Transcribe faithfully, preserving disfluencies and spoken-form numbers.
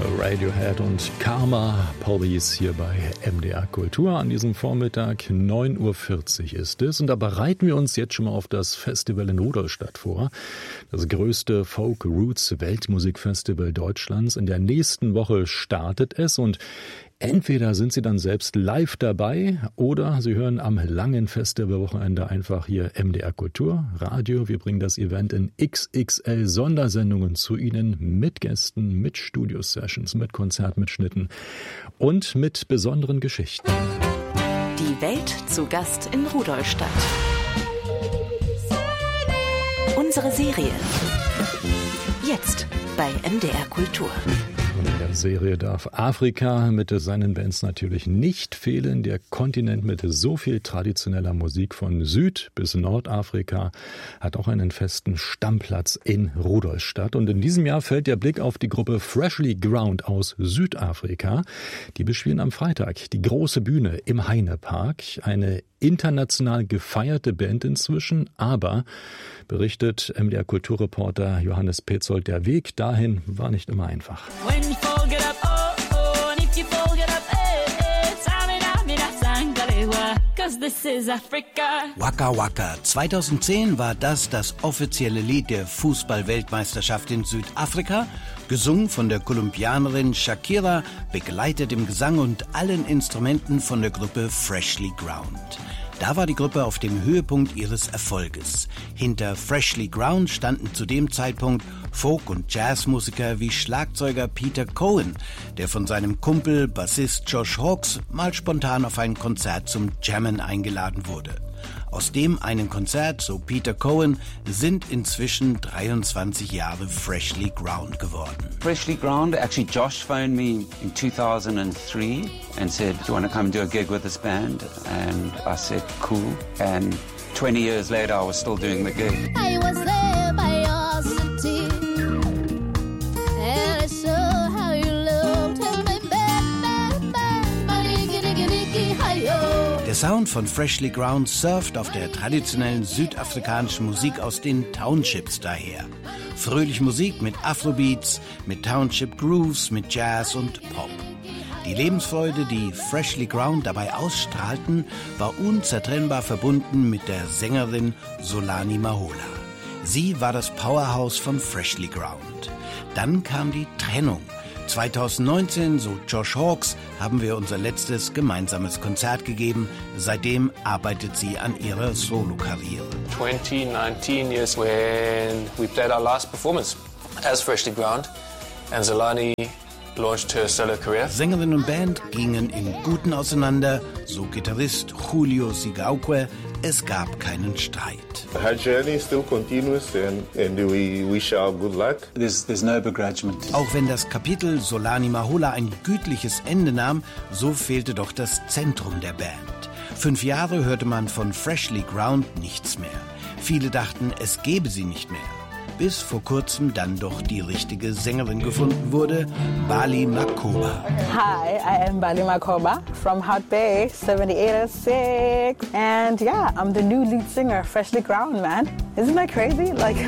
Radiohead und Karma Police hier bei M D R Kultur an diesem Vormittag. neun Uhr vierzig ist es und da bereiten wir uns jetzt schon mal auf das Festival in Rudolstadt vor. Das größte Folk-Roots-Weltmusikfestival Deutschlands. In der nächsten Woche startet es und entweder sind Sie dann selbst live dabei oder Sie hören am langen Festivalwochenende einfach hier M D R Kultur Radio. Wir bringen das Event in X X L Sondersendungen zu Ihnen mit Gästen, mit Studio-Sessions, mit Konzertmitschnitten und mit besonderen Geschichten. Die Welt zu Gast in Rudolstadt. Unsere Serie. Jetzt bei M D R Kultur. Und in der Serie darf Afrika mit seinen Bands natürlich nicht fehlen. Der Kontinent mit so viel traditioneller Musik von Süd- bis Nordafrika hat auch einen festen Stammplatz in Rudolstadt. Und in diesem Jahr fällt der Blick auf die Gruppe Freshly Ground aus Südafrika. Die bespielen am Freitag die große Bühne im Heinepark. Eine international gefeierte Band inzwischen, aber, berichtet M D R Kulturreporter Johannes Petzold, der Weg dahin war nicht immer einfach. Waka Waka. zweitausendzehn war das das offizielle Lied der Fußball-Weltmeisterschaft in Südafrika, gesungen von der Kolumbianerin Shakira, begleitet im Gesang und allen Instrumenten von der Gruppe Freshly Ground. Da war die Gruppe auf dem Höhepunkt ihres Erfolges. Hinter Freshly Ground standen zu dem Zeitpunkt Folk- und Jazzmusiker wie Schlagzeuger Peter Cohen, der von seinem Kumpel Bassist Josh Hawkes mal spontan auf ein Konzert zum Jammen eingeladen wurde. Aus dem einen Konzert, so Peter Cohen, sind inzwischen dreiundzwanzig Jahre Freshly Ground geworden. Freshly Ground, actually Josh phoned me in two thousand three and said, do you want to come and do a gig with this band? And I said, cool. And twenty years later, I was still doing the gig. I was there by your city, and I saw how you looked, and my bad, bad, bad, Der Sound von Freshly Ground surft auf der traditionellen südafrikanischen Musik aus den Townships daher. Fröhliche Musik mit Afrobeats, mit Township Grooves, mit Jazz und Pop. Die Lebensfreude, die Freshly Ground dabei ausstrahlten, war unzertrennbar verbunden mit der Sängerin Solani Mahola. Sie war das Powerhouse von Freshly Ground. Dann kam die Trennung. zweitausendneunzehn, so Josh Hawkes, haben wir unser letztes gemeinsames Konzert gegeben. Seitdem arbeitet sie an ihrer Solokarriere. twenty nineteen is when we played our last performance as Freshly Ground and Zolani launched her solo career. Sängerin und Band gingen im Guten auseinander, so Gitarrist Julio Sigaukwe. Es gab keinen Streit. Her journey still continues and, and we wish her good luck. There's, there's no begrudgment. Auch wenn das Kapitel Solani Mahola ein gütliches Ende nahm, so fehlte doch das Zentrum der Band. Fünf Jahre hörte man von Freshly Ground nichts mehr. Viele dachten, es gäbe sie nicht mehr. Bis vor kurzem dann doch die richtige Sängerin gefunden wurde, Mbali Makhoba. Hi, I am Mbali Makhoba from Hot Bay seventy-eight oh six. And yeah, I'm the new lead singer, Freshly Ground, man. Isn't that crazy? Like,